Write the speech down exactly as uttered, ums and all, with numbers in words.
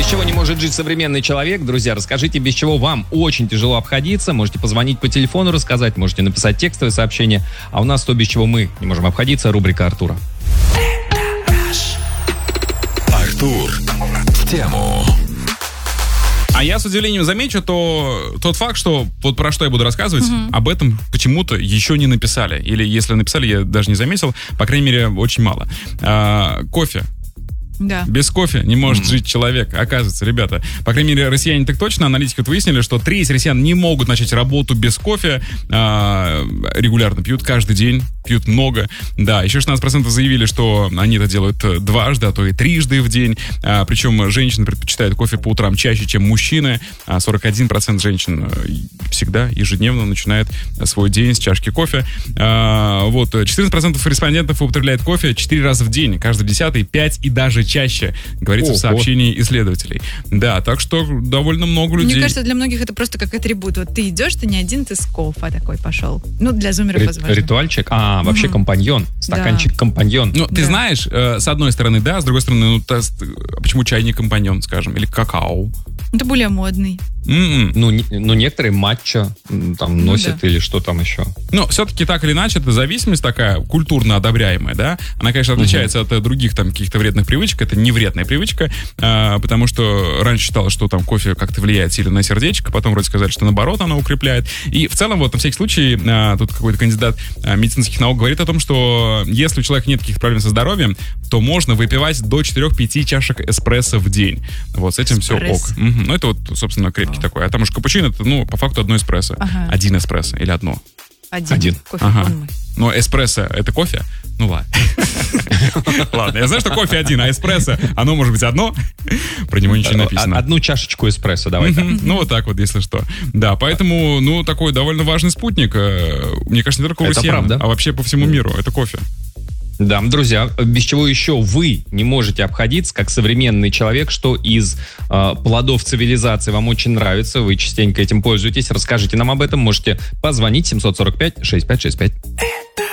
Без чего не может жить современный человек. Друзья, расскажите, без чего вам очень тяжело обходиться. Можете позвонить по телефону, рассказать, можете написать текстовое сообщение. А у нас то, без чего мы не можем обходиться, рубрика Артура. Артур в тему. А я с удивлением замечу то, тот факт, что вот про что я буду рассказывать, mm-hmm. об этом почему-то еще не написали. Или если написали, я даже не заметил. По крайней мере, очень мало. А, кофе. Да. Без кофе не может Mm. жить человек. Оказывается, ребята, по крайней мере, россияне так точно, аналитики вот выяснили, что треть россиян не могут начать работу без кофе. А, регулярно пьют каждый день, пьют много. Да, еще шестнадцать процентов заявили, что они это делают дважды, а то и трижды в день. А, причем женщины предпочитают кофе по утрам чаще, чем мужчины. А сорок один процент женщин всегда, ежедневно начинает свой день с чашки кофе. А, вот, четырнадцать процентов респондентов употребляет кофе четыре раза в день, каждый десятый, пять и даже чаще, говорится Ого. в сообщении исследователей. Да, так что довольно много людей. Мне кажется, для многих это просто как атрибут. Вот ты идешь, ты не один, ты с кофе такой пошел. Ну, для зумеров Ри- возможно. Ритуальчик? А, вообще угу. компаньон. Стаканчик да. компаньон. Ну, ты да. знаешь, э, с одной стороны, да, с другой стороны, ну, та, почему чай не компаньон, скажем, или какао? Это более модный. Mm-mm. Ну, не, ну, некоторые матча там Ну, носят да. или что там еще. Но все-таки так или иначе, это зависимость такая культурно одобряемая, да? Она, конечно, отличается uh-huh. от других там каких-то вредных привычек. Это не вредная привычка, а, потому что раньше считалось, что там кофе как-то влияет сильно на сердечко, потом вроде сказали, что наоборот оно укрепляет. И в целом, вот на всякий случай, а, тут какой-то кандидат а, медицинских наук говорит о том, что если у человека нет каких-то проблем со здоровьем, то можно выпивать до четыре-пять чашек эспрессо в день. Вот, с этим все ок. Угу. Ну, это вот, собственно, крепкий oh. такой. А там уж капучино, это, ну, по факту одно эспрессо. Ага. Один эспрессо или одно. Один. Один. Кофе ага. Но эспрессо — это кофе? Ну ладно. Ладно, я знаю, что кофе один, а эспрессо, оно может быть одно. Про него ничего не написано. Одну чашечку эспрессо, давай так. Ну вот так вот, если что. Да, поэтому, ну, такой довольно важный спутник. Мне кажется, не только у россиян, а вообще по всему миру. Это кофе. Да, друзья, без чего еще вы не можете обходиться, как современный человек, что из э, плодов цивилизации вам очень нравится, вы частенько этим пользуетесь, расскажите нам об этом, можете позвонить семь сорок пять шестьдесят пять шестьдесят пять.